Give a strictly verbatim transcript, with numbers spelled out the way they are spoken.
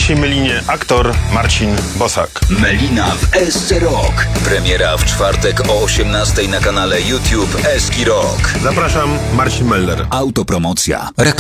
naszej Melinie aktor Marcin Bosak. Melina w Esce Rock. Premiera w czwartek o osiemnastej na kanale YouTube Eski Rock. Zapraszam, Marcin Melder. Autopromocja.